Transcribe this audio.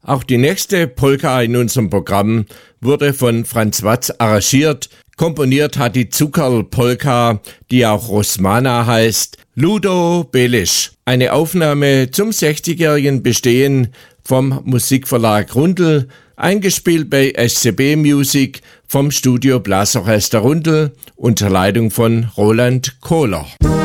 Auch die nächste Polka in unserem Programm wurde von Franz Watz arrangiert. Komponiert hat die Zuckerl-Polka, die auch Rosmana heißt, Ludo Belisch. Eine Aufnahme zum 60-jährigen Bestehen vom Musikverlag Rundel, eingespielt bei SCB Music vom Studio Blasorchester Rundel unter Leitung von Roland Kohler.